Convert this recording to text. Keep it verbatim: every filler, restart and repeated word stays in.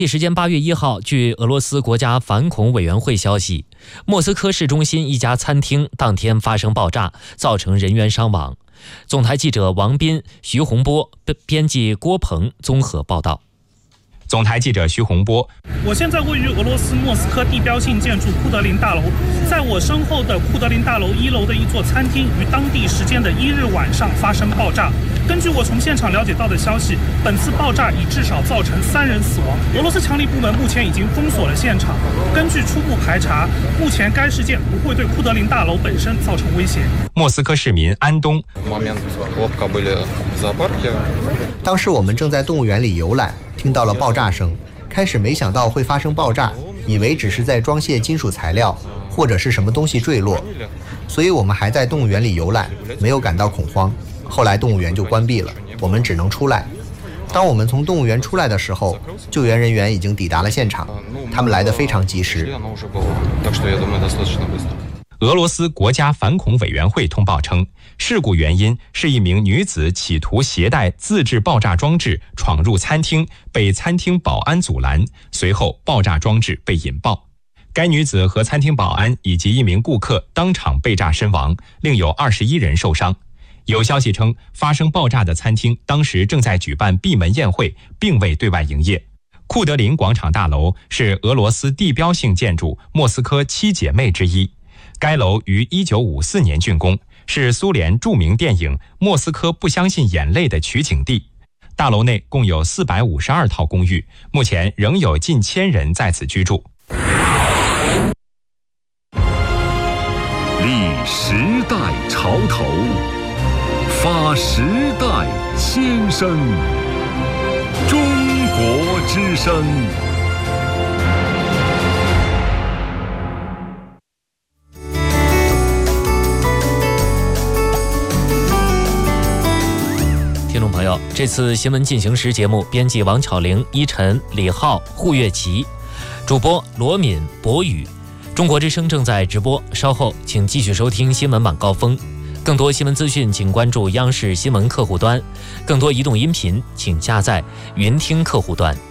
当地时间八月一号，据俄罗斯国家反恐委员会消息，莫斯科市中心一家餐厅当天发生爆炸，造成人员伤亡。总台记者王斌、徐洪波，编辑郭鹏综合报道。 总台记者徐洪波， 我现在位于俄罗斯莫斯科地标性建筑库德林大楼，在我身后的库德林大楼一楼的一座餐厅于当地时间的一日晚上发生爆炸。根据我从现场了解到的消息，本次爆炸已至少造成三人死亡。俄罗斯强力部门目前已经封锁了现场。根据初步排查，目前该事件不会对库德林大楼本身造成威胁。 莫斯科市民安东， 当时我们正在动物园里游览，听到了爆炸声，开始没想到会发生爆炸，以为只是在装卸金属材料或者是什么东西坠落，所以我们还在动物园里游览，没有感到恐慌。后来动物园就关闭了，我们只能出来。当我们从动物园出来的时候，救援人员已经抵达了现场，他们来得非常及时。 俄罗斯国家反恐委员会通报称，事故原因是一名女子企图携带自制爆炸装置闯入餐厅，被餐厅保安阻拦，随后爆炸装置被引爆。该女子和餐厅保安以及一名顾客当场被炸身亡，另有二十一人受伤。有消息称，发生爆炸的餐厅当时正在举办闭门宴会，并未对外营业。库德林广场大楼是俄罗斯地标性建筑莫斯科七姐妹之一。该楼于一九五四年竣工，是苏联著名电影《莫斯科不相信眼泪》的取景地。大楼内共有四百五十二套公寓，目前仍有近千人在此居住。 立时代潮头，发时代先声，中国之声。 听众朋友，这次新闻进行时节目编辑王巧玲、依晨、李浩、胡月琪，主播罗敏、博宇。中国之声正在直播，稍后请继续收听新闻晚高峰。更多新闻资讯请关注央视新闻客户端，更多移动音频请下载云听客户端。